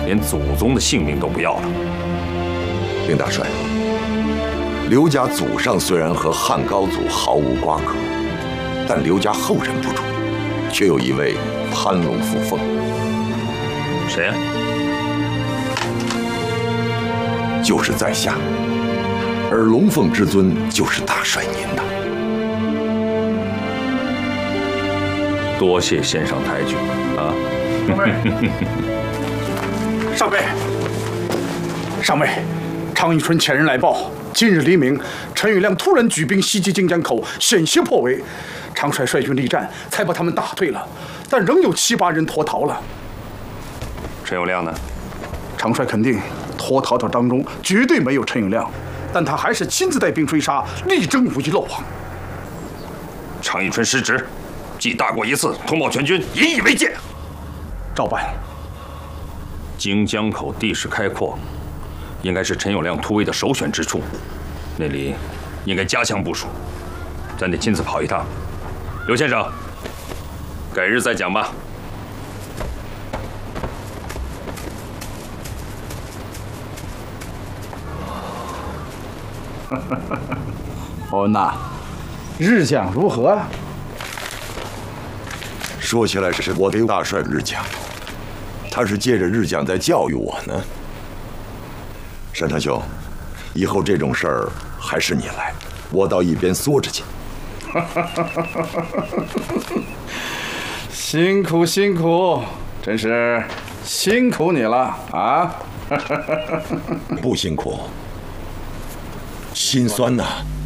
连祖宗的性命都不要了。 林大帅，刘家祖上虽然和汉高祖毫无瓜葛，但刘家后人不主，却有一位攀龙附凤。 谁呀？ 就是在下。而龙凤之尊就是大帅您呐。 多谢先生抬举啊！ 上尉，上尉，常遇春遣人来报，今日黎明，陈友谅突然举兵袭击荆江口，险些破围。常帅率军力战，才把他们打退了，但仍有7、8人脱逃了。 陈友谅呢？ 常帅肯定脱逃者当中绝对没有陈友谅，但他还是亲自带兵追杀，力争无一漏网。 常遇春失职，记大过一次，通报全军，引以为戒。 照办。 荆江口地势开阔，应该是陈友谅突围的首选之处，那里应该加强部署。咱得亲自跑一趟。刘先生，改日再讲吧。 恩呐，日将如何？ 说起来是我刘大帅日将，他是借着日将在教育我呢。山川兄，以后这种事儿还是你来，我到一边缩着去。 辛苦辛苦，真是辛苦你了啊！ 不辛苦，心酸呐。